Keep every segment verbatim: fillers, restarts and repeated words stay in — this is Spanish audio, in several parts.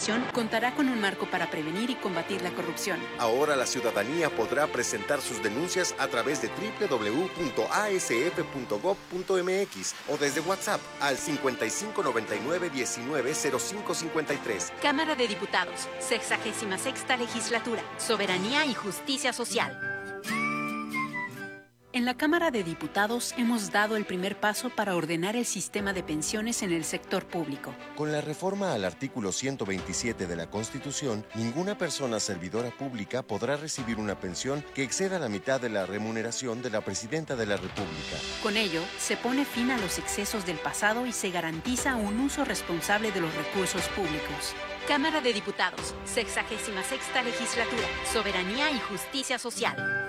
Administración contará con un marco para prevenir y combatir la corrupción. Ahora la ciudadanía podrá presentar sus denuncias a través de doble u doble u doble u punto a s f punto gob punto m x o desde WhatsApp al cincuenta y cinco noventa y nueve diecinueve cero cinco cincuenta y tres. Cámara de Diputados, sexagésima sexta Legislatura, Soberanía y Justicia Social. En la Cámara de Diputados hemos dado el primer paso para ordenar el sistema de pensiones en el sector público. Con la reforma al artículo ciento veintisiete de la Constitución, ninguna persona servidora pública podrá recibir una pensión que exceda la mitad de la remuneración de la Presidenta de la República. Con ello, se pone fin a los excesos del pasado y se garantiza un uso responsable de los recursos públicos. Cámara de Diputados, sexagésima sexta Legislatura, Soberanía y Justicia Social.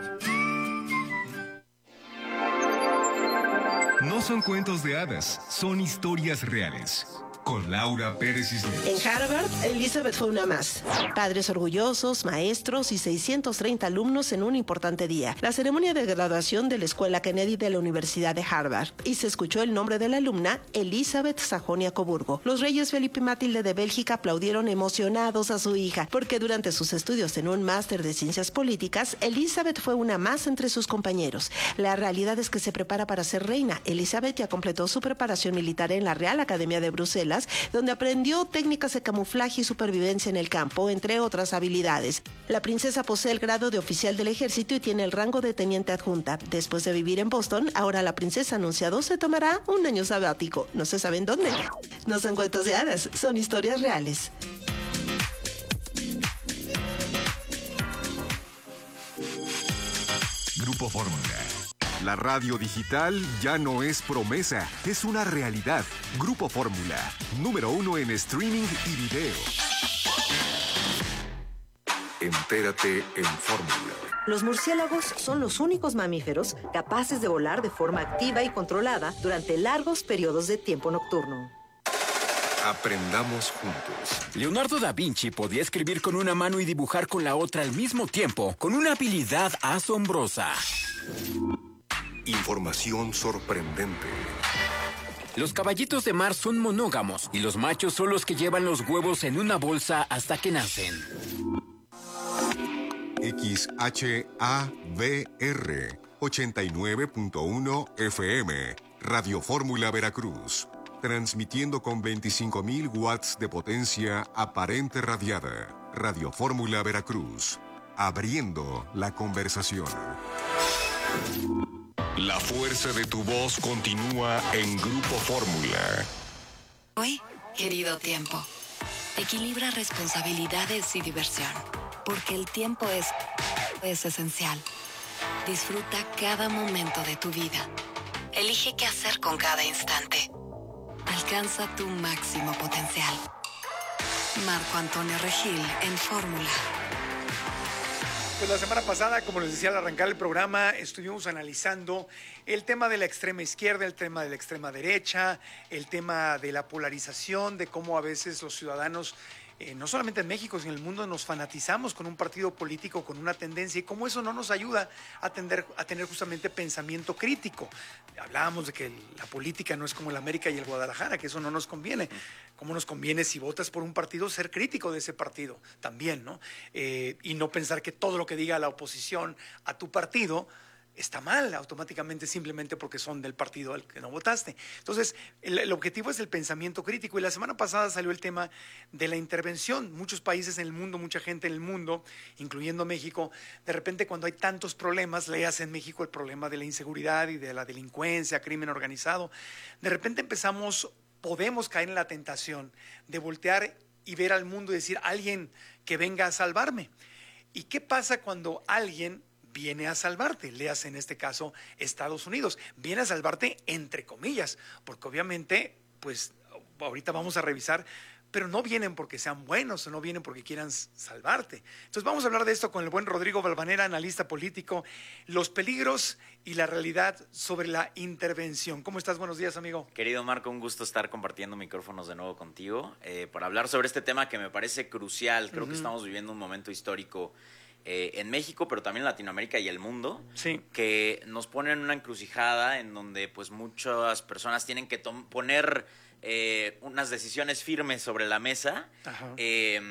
No son cuentos de hadas, son historias reales. Con Laura Pérez Cisneros. En Harvard, Elizabeth fue una más. Padres orgullosos, maestros y seiscientos treinta alumnos en un importante día. La ceremonia de graduación de la Escuela Kennedy de la Universidad de Harvard. Y se escuchó el nombre de la alumna, Elizabeth Sajonia-Coburgo. Los reyes Felipe y Matilde de Bélgica aplaudieron emocionados a su hija, porque durante sus estudios en un máster de ciencias políticas, Elizabeth fue una más entre sus compañeros. La realidad es que se prepara para ser reina. Elizabeth ya completó su preparación militar en la Real Academia de Bruselas, donde aprendió técnicas de camuflaje y supervivencia en el campo, entre otras habilidades. La princesa posee el grado de oficial del ejército y tiene el rango de teniente adjunta. Después de vivir en Boston, ahora la princesa ha anunciado se tomará un año sabático. No se sabe en dónde. No son cuentos de hadas, son historias reales. Grupo Fórmula. La radio digital ya no es promesa, es una realidad. Grupo Fórmula, número uno en streaming y video. Entérate en Fórmula. Los murciélagos son los únicos mamíferos capaces de volar de forma activa y controlada durante largos periodos de tiempo nocturno. Aprendamos juntos. Leonardo da Vinci podía escribir con una mano y dibujar con la otra al mismo tiempo, con una habilidad asombrosa. Información sorprendente. Los caballitos de mar son monógamos y los machos son los que llevan los huevos en una bolsa hasta que nacen. X H A V R ochenta y nueve punto uno F M, Radio Fórmula Veracruz, transmitiendo con veinticinco mil watts de potencia aparente radiada. Radio Fórmula Veracruz, abriendo la conversación. La fuerza de tu voz continúa en Grupo Fórmula. Hoy, querido tiempo, equilibra responsabilidades y diversión, porque el tiempo es, es esencial. Disfruta cada momento de tu vida. Elige qué hacer con cada instante. Alcanza tu máximo potencial. Marco Antonio Regil en Fórmula. Pues la semana pasada, como les decía al arrancar el programa, estuvimos analizando el tema de la extrema izquierda, el tema de la extrema derecha, el tema de la polarización, de cómo a veces los ciudadanos, eh, no solamente en México, sino en el mundo, nos fanatizamos con un partido político, con una tendencia, y cómo eso no nos ayuda a, tender, a tener justamente pensamiento crítico. Hablábamos de que la política no es como el América y el Guadalajara, que eso no nos conviene. ¿Cómo nos conviene, si votas por un partido, ser crítico de ese partido también, ¿no? Eh, y no pensar que todo lo que diga la oposición a tu partido está mal automáticamente simplemente porque son del partido al que no votaste. Entonces, el, el objetivo es el pensamiento crítico, y la semana pasada salió el tema de la intervención. Muchos países en el mundo, mucha gente en el mundo, incluyendo México, de repente cuando hay tantos problemas, leas en México el problema de la inseguridad y de la delincuencia, crimen organizado, de repente empezamos, podemos caer en la tentación de voltear y ver al mundo y decir, alguien que venga a salvarme. ¿Y qué pasa cuando alguien viene a salvarte? Leas en este caso Estados Unidos, viene a salvarte entre comillas, porque obviamente, pues ahorita vamos a revisar, pero no vienen porque sean buenos, o no vienen porque quieran salvarte. Entonces vamos a hablar de esto con el buen Rodrigo Valvanera, analista político, los peligros y la realidad sobre la intervención. ¿Cómo estás? Buenos días, amigo. Querido Marco, un gusto estar compartiendo micrófonos de nuevo contigo eh, para hablar sobre este tema que me parece crucial. Creo uh-huh. que estamos viviendo un momento histórico eh, en México, pero también en Latinoamérica y el mundo, sí. que nos pone en una encrucijada en donde pues muchas personas tienen que poner eh, unas decisiones firmes sobre la mesa. Ajá. Eh,